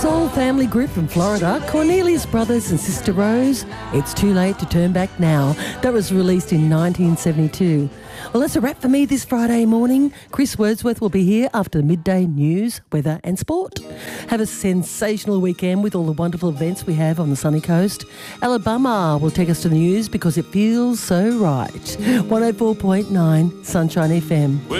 Soul family group from Florida, Cornelius Brothers and Sister Rose, It's Too Late to Turn Back Now. That was released in 1972. Well, that's a wrap for me this Friday morning. Chris Wordsworth will be here after the midday news, weather and sport. Have a sensational weekend with all the wonderful events we have on the sunny coast. Alabama will take us to the news because it feels so right. 104.9 Sunshine FM.